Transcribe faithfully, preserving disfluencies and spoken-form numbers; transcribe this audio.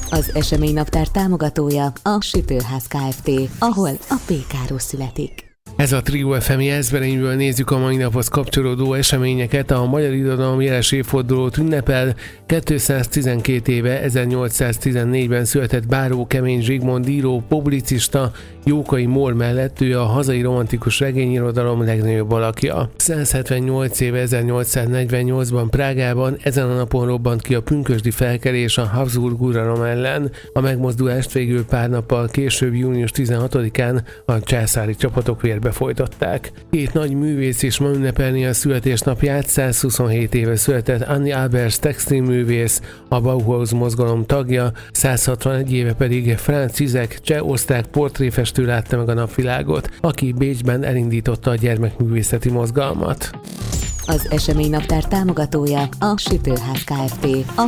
Az eseménynaptár támogatója a Sütőház Kft., ahol a pékáros születik. Ez a Trio ef em Jászberényből nézzük a mai naphoz kapcsolódó eseményeket. A magyar irodalom jeles évfordulót ünnepel. kétszáztizenkét éve, ezernyolcszáztizennégyben született Báró Kemény Zsigmond író, publicista. Jókai Mór mellett ő a hazai romantikus regényirodalom legnagyobb alakja. száz hetvennyolc éve, ezernyolcszáznegyvennyolcban Prágában ezen a napon robbant ki a pünkösdi felkelés a Habsburg uralom ellen. A megmozdulást végül pár nappal később, június tizenhatodikán a császári csapatok vérbe folytatták. Két nagy művész is ma ünnepelni a születésnapját. száz huszonhét éve született Anni Albers textilművész, a Bauhaus mozgalom tagja, száz hatvanegy éve pedig Franz Zizek, cseh-osztrák portréfestő látta meg a napvilágot, aki Bécsben elindította a gyermekművészeti mozgalmat. Az eseménynaptár támogatója a Sütőház Kft., a